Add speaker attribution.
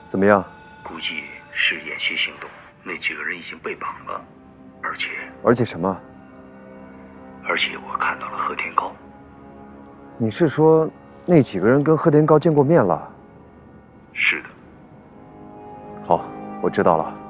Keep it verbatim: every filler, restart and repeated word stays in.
Speaker 1: 怎么样？
Speaker 2: 估计是演习行动，那几个人已经被绑了，而且
Speaker 1: 而且什么？
Speaker 2: 而且我看到了贺天高。
Speaker 1: 你是说那几个人跟贺天高见过面了？
Speaker 2: 是的。
Speaker 1: 好，我知道了。